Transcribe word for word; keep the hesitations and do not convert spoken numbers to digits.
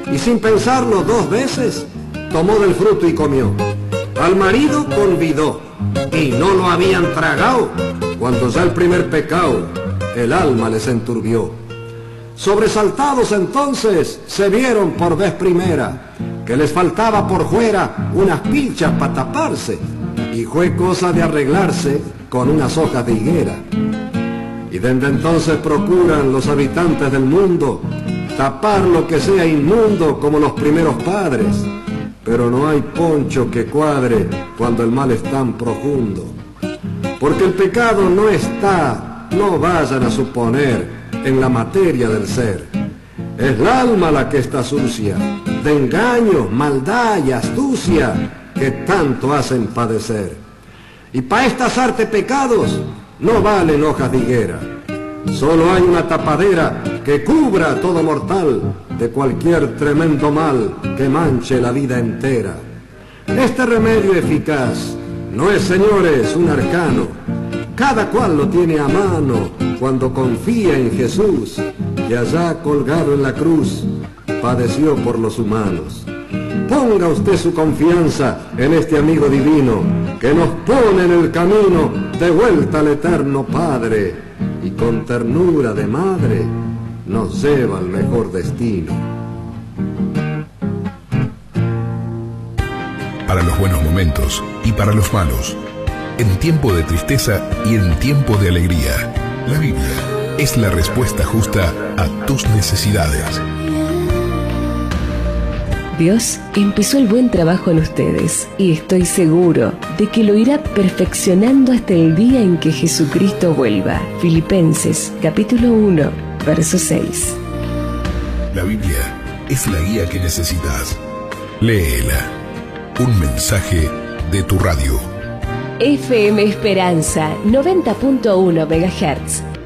y sin pensarlo dos veces, tomó del fruto y comió. Al marido convidó, y no lo habían tragado, cuando ya el primer pecado el alma les enturbió. Sobresaltados entonces se vieron por vez primera, que les faltaba por fuera unas pilchas para taparse, y fue cosa de arreglarse con unas hojas de higuera. Y desde entonces procuran los habitantes del mundo tapar lo que sea inmundo como los primeros padres, pero no hay poncho que cuadre cuando el mal es tan profundo. Porque el pecado no está, no vayan a suponer, en la materia del ser. Es el alma la que está sucia, de engaño, maldad y astucia que tanto hacen padecer. Y pa' estas artes pecados no valen hojas de higuera. Solo hay una tapadera que cubra a todo mortal de cualquier tremendo mal que manche la vida entera. Este remedio eficaz no es, señores, un arcano. Cada cual lo tiene a mano cuando confía en Jesús, que allá colgado en la cruz padeció por los humanos. Ponga usted su confianza en este amigo divino que nos pone en el camino de vuelta al eterno Padre y con ternura de madre nos lleva al mejor destino. Para los buenos momentos y para los malos, en tiempo de tristeza y en tiempo de alegría, la Biblia es la respuesta justa a tus necesidades. Dios empezó el buen trabajo en ustedes y estoy seguro de que lo irá perfeccionando hasta el día en que Jesucristo vuelva. Filipenses capítulo uno, verso seis. La Biblia es la guía que necesitas. Léela. Un mensaje de tu radio. F M Esperanza noventa punto uno megahertz.